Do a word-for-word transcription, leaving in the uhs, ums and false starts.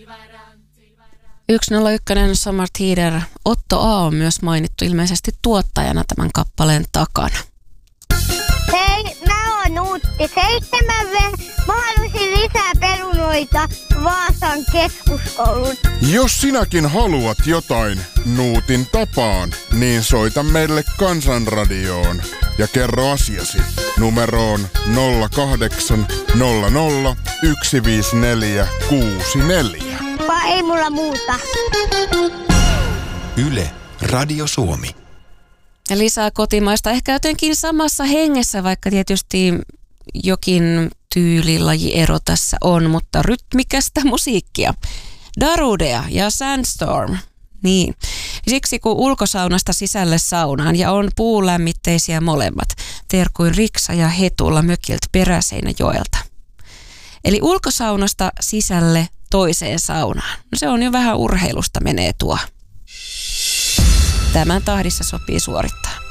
yksi nolla yksi Summer Teeter. Otto A. on myös mainittu ilmeisesti tuottajana tämän kappaleen takana. Hei, mä oon Nuutti seitsemän V. Mä haluaisin lisää perunoita Vaasan keskuskoulun. Jos sinäkin haluat jotain Nuutin tapaan, niin soita meille Kansanradioon ja kerro asiasi numeroon nolla kahdeksan nolla nolla yksi viisi neljä kuusi neljä. Vai ei mulla muuta. Yle, Radio Suomi. Ja lisää kotimaista, ehkä jotenkin samassa hengessä, vaikka tietysti jokin tyylilajero tässä on, mutta rytmikästä musiikkia. Darudea ja Sandstorm. Niin. Siksi kun ulkosaunasta sisälle saunaan ja on puulämmitteisiä molemmat, terkuin Riksa ja Hetulla mökiltä Peräseinäjoelta. Eli ulkosaunasta sisälle toiseen saunaan. No se on jo vähän urheilusta menee tuo. Tämän tahdissa sopii suorittaa.